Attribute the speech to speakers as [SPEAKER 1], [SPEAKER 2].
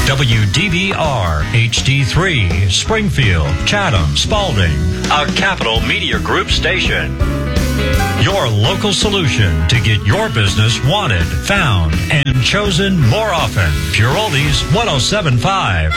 [SPEAKER 1] WDVR HD3, Springfield, Chatham, Spalding, a Capital Media Group station. Your local solution to get your business wanted, found, and chosen more often. Pure Oldies 107.5.